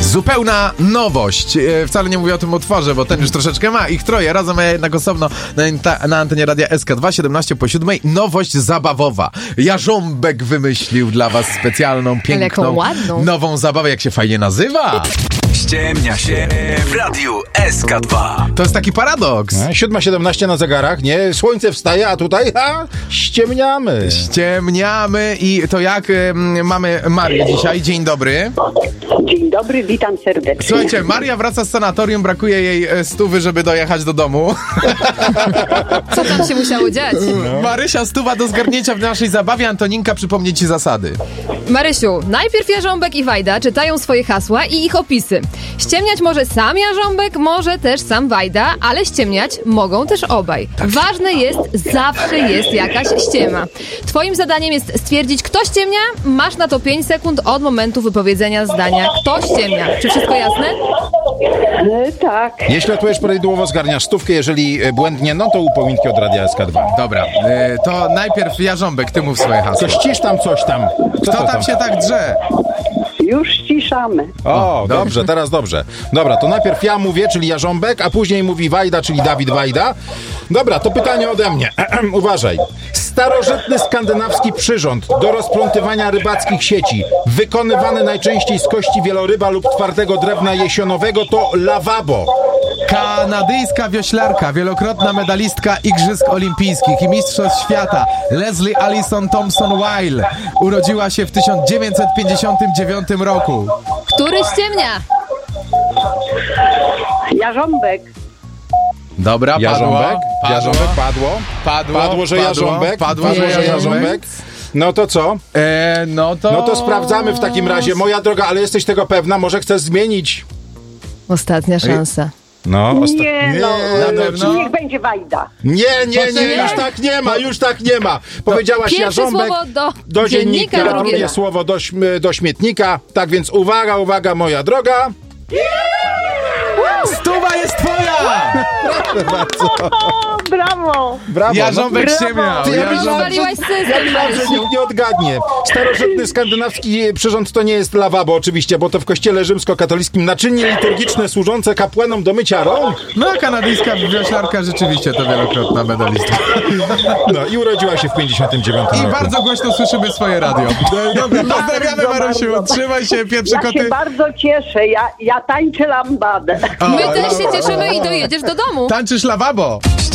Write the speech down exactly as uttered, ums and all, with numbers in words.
Zupełna nowość. E, wcale nie mówię o tym utworze, bo ten już troszeczkę ma. Ich troje razem, a ja jednak osobno na, na antenie Radia S K dwa, siedemnaście po siódmej. Nowość zabawowa. Jarząbek wymyślił dla was specjalną, piękną, ładną. nową zabawę. Jak się fajnie nazywa? Ściemnia się w Radiu S K dwa. To jest taki paradoks. siódma siedemnaście na zegarach, nie? Słońce wstaje, a tutaj ha, ściemniamy. Ściemniamy i to jak y, mamy Marię dzisiaj. Dzień dobry. Dzień dobry, witam serdecznie. Słuchajcie, Maria wraca z sanatorium, brakuje jej e, stówy, żeby dojechać do domu. Co tam się musiało dziać? No. Marysia, stuwa do zgarnięcia w naszej zabawie. Antoninka przypomnie ci zasady. Marysiu, najpierw Jarząbek i Wajda czytają swoje hasła i ich opisy. Ściemniać może sam Jarząbek, może też sam Wajda, ale ściemniać mogą też obaj. Ważne jest, zawsze jest jakaś ściema. Twoim zadaniem jest stwierdzić, kto ściemnia. Masz na to pięć sekund od momentu wypowiedzenia zdania, kto ściemnia. Czy wszystko jasne? E, tak. Jeśli odpowiesz prawidłowo, zgarniasz stówkę, jeżeli e, błędnie, no to upominki od Radia S K dwa. Dobra, e, to najpierw Jarząbek, ty mów swoje hasło. To ścisz tam coś tam. Co Kto to tam się tak drze? Już ściszamy. O, dobrze, teraz dobrze. Dobra, to najpierw ja mówię, czyli Jarząbek, a później mówi Wajda, czyli Dawid Wajda. Dobra, to pytanie ode mnie. Uważaj. Starożytny skandynawski przyrząd do rozplątywania rybackich sieci, wykonywany najczęściej z kości wieloryba lub twardego drewna jesionowego, to lawabo. Kanadyjska wioślarka, wielokrotna medalistka Igrzysk Olimpijskich i Mistrzostw Świata Leslie Allison Thompson-Weil urodziła się w tysiąc dziewięćset pięćdziesiątym dziewiątym roku. Który ściemnia? Jarząbek. Dobra, padło. Jarząbek? Padło. Jarząbek padło. Padło, Padło, że padło, Jarząbek. Padło, Padło, że że Jarząbek. Jarząbek. No to co? E, no to... No to sprawdzamy w takim razie. Moja droga, ale jesteś tego pewna? Może chcesz zmienić? Ostatnia szansa. No, osta- Nie, no. Na pewno? Niech będzie Wajda. Nie, nie, nie, Poczekaj. już tak nie ma, już tak nie ma. Powiedziałaś Pierwsze Jarząbek, słowo do, do dziennika, drugie drugie do. słowo do, śm- do śmietnika. Tak więc uwaga, uwaga, moja droga. Stuwa jest twoja! O, brawo. Brawo. Jarząbek Brawo. ściemniał. Ty, ja Jarząbek... Rozwaliłaś system, Że Marysiu. nikt nie odgadnie. Starożytny skandynawski przyrząd to nie jest lawabo oczywiście, bo to w kościele rzymskokatolickim naczynie liturgiczne służące kapłanom do mycia rąk. No, kanadyjska wioślarka rzeczywiście to wielokrotna medalistka. No i urodziła się w pięćdziesiątym dziewiątym I roku. bardzo głośno słyszymy swoje radio. Dobra, pozdrawiamy, Bardzo, Marysiu. bardzo. Trzymaj się, pieprze Ja koty. się bardzo cieszę. Ja, ja tańczę lambadę. My też się cieszymy i dojedziesz do domu. Tańczysz lawabo.